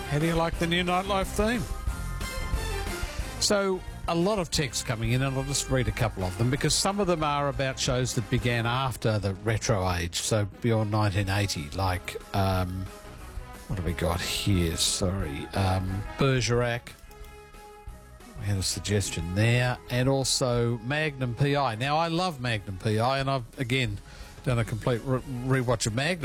How do you like the new Nightlife theme? So, a lot of texts coming in, and I'll just read a couple of them, because some of them are about shows that began after the retro age, so beyond 1980, like, what have we got here? Sorry, Bergerac. We had a suggestion there, and also Magnum PI. Now, I love Magnum PI, and I've, again, done a complete rewatch of Magnum.